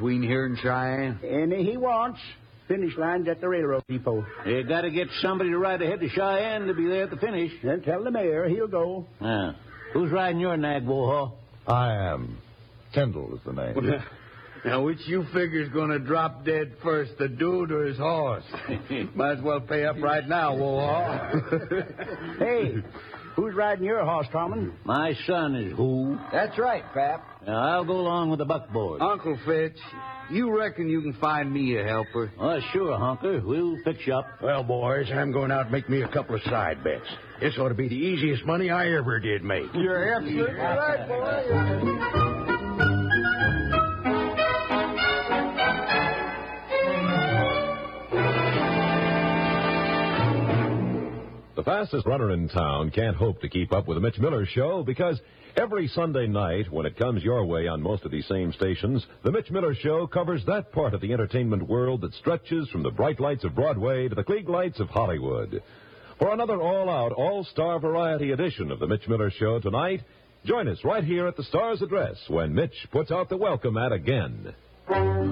between here and Cheyenne? Any he wants. Finish line's at the railroad depot. You got to get somebody to ride ahead to Cheyenne to be there at the finish. Then tell the mayor he'll go. Who's riding your nag, Wohaw? I am. Kendall is the name. Now, which you figure's going to drop dead first, the dude or his horse? Might as well pay up right now, Wohaw. Hey, who's riding your horse, Carmen? My son is who? That's right, Pap. Now, I'll go along with the buckboard. Uncle Fitch, you reckon you can find me a helper? Oh, sure, Honker. We'll fix you up. Well, boys, I'm going out and make me a couple of side bets. This ought to be the easiest money I ever did make. You're absolutely right, boy. The fastest runner in town can't hope to keep up with the Mitch Miller Show because every Sunday night, when it comes your way on most of these same stations, the Mitch Miller Show covers that part of the entertainment world that stretches from the bright lights of Broadway to the Klieg lights of Hollywood. For another all-out, all-star variety edition of the Mitch Miller Show tonight, join us right here at the Star's address when Mitch puts out the welcome mat again.